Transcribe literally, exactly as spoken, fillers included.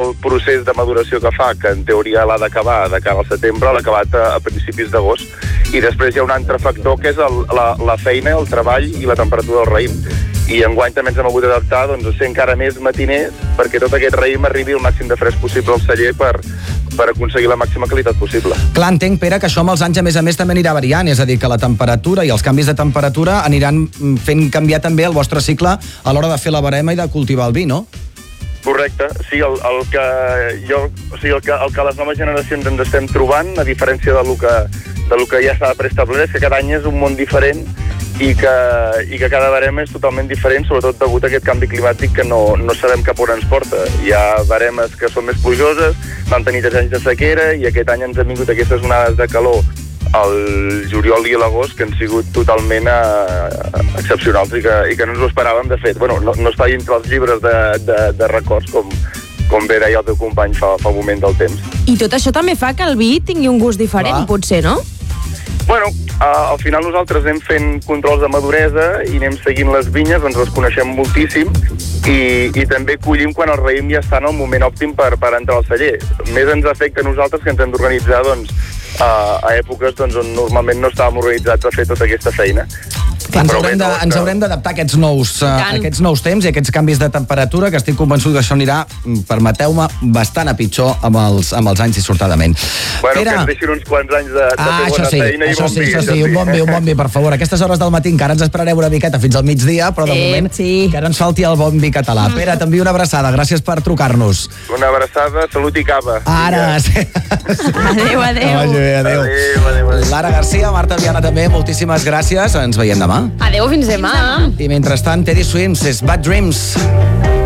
el procés de maduració que fa, que en teoria l'ha d'acabar de cara al setembre, l'ha acabat a, a principis d'agost. I després hi ha un altre factor que és el, la, la feina, el treball i la temperatura del raïm. I enguany també ens hem hagut d'adaptar doncs, a ser encara més matiners perquè tot aquest raïm arribi el màxim de fresc possible al celler per, per aconseguir la màxima qualitat possible. Clar, entenc, Pere, que això amb els anys, a més a més, també anirà variant, és a dir, que la temperatura i els canvis de temperatura aniran fent canviar també el vostre cicle a l'hora de fer la verema i de cultivar el vi, no? Correcte, sí, el, el, que jo, o sigui, el, que, el que les noves generacions ens estem trobant, a diferència de lo que, de lo que ja estava preestablert, és que cada any és un món diferent i que, i que cada verema és totalment diferent, sobretot degut a aquest canvi climàtic que no, no sabem cap on ens porta. Hi ha veremes que són més plujoses, vam tenir tres anys de sequera i aquest any ens han vingut aquestes onades de calor al juliol i a l'agost que han sigut totalment uh, excepcionals i que, i que no ens ho esperàvem. De fet, bueno, no, no està dintre els llibres de, de, de records com, com bé deia el teu company fa, fa un moment del temps. I tot això també fa que el vi tingui un gust diferent, Va. potser, no? Bueno, uh, al final nosaltres anem fent controls de maduresa i anem seguint les vinyes, ens les coneixem moltíssim i, i també collim quan el raïm ja està en el moment òptim per, per entrar al celler. Més ens afecta a nosaltres que ens hem d'organitzar doncs, uh, a èpoques doncs, on normalment no estàvem organitzats a fer tota aquesta feina. Clar, ens haurem de- ens haurem d'adaptar a aquests nous, uh, tant. aquests nous temps i aquests canvis de temperatura, que estic convençut que això anirà, mm, permeteu-me, bastant a pitjor amb els, amb els anys, dissortadament. Bueno, Pere, que ens deixin uns quants anys de, de ah, fer això bona sí, feina i això bon sí, vi. això sí, un bon vi, un bon vi, per favor. A aquestes hores del matí encara ens esperareu una miqueta fins al migdia, però de Sí, moment sí. que no ens falti el bon vi català. Pere, t'envio una abraçada, gràcies per trucar-nos. Una abraçada, salut i cava. Ara, sí. Adéu, adéu. Que vagi bé, adéu. Adéu, adéu, adéu. Lara Garcia, Marta Viana també, moltíssimes gràcies. Ens veiem demà. Adéu, fins demà. I mentrestant, Teddy Swims és Bad Dreams.